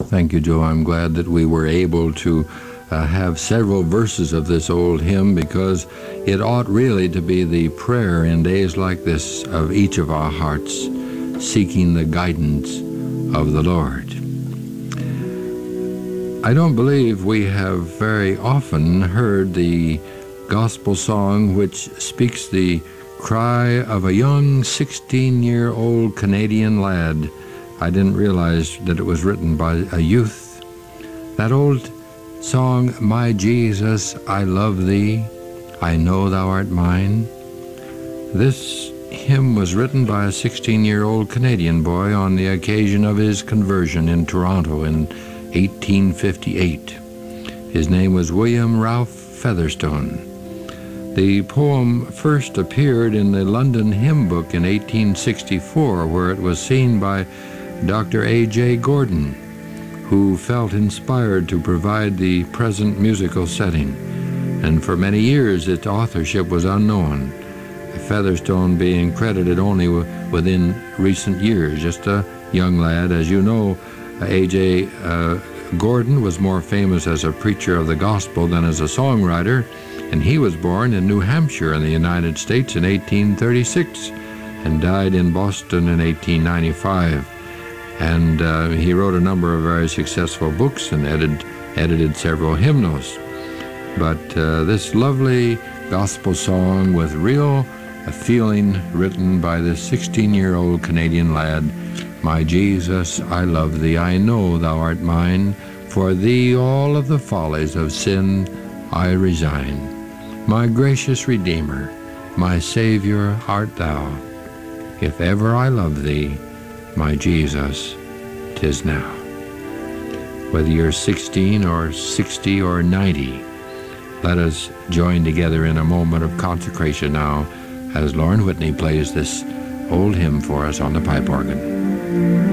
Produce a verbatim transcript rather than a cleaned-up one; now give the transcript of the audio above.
Thank you, Joe. I'm glad that we were able to uh, have several verses of this old hymn, because it ought really to be the prayer in days like this of each of our hearts, seeking the guidance of the Lord. I don't believe we have very often heard the gospel song which speaks the cry of a young sixteen-year-old Canadian lad. I didn't realize that it was written by a youth. That old song, "My Jesus, I love thee, I know thou art mine." This hymn was written by a sixteen-year-old Canadian boy on the occasion of his conversion in Toronto in eighteen fifty-eight. His name was William Ralph Featherstone. The poem first appeared in the London Hymn Book in eighteen sixty-four, where it was seen by Doctor A J Gordon, who felt inspired to provide the present musical setting, and for many years its authorship was unknown, Featherstone being credited only within recent years, just a young lad. As you know, A J Uh, Gordon was more famous as a preacher of the gospel than as a songwriter, and he was born in New Hampshire in the United States in eighteen thirty-six and died in Boston in eighteen ninety-five. And uh, he wrote a number of very successful books and edited, edited several hymnals. But uh, this lovely gospel song with real uh, feeling, written by this sixteen-year-old Canadian lad, "My Jesus, I love thee, I know thou art mine. For thee all of the follies of sin I resign. My gracious Redeemer, my Savior art thou. If ever I love thee, my Jesus, 'tis now." Whether you're sixteen or sixty or ninety, let us join together in a moment of consecration now as Lauren Whitney plays this old hymn for us on the pipe organ.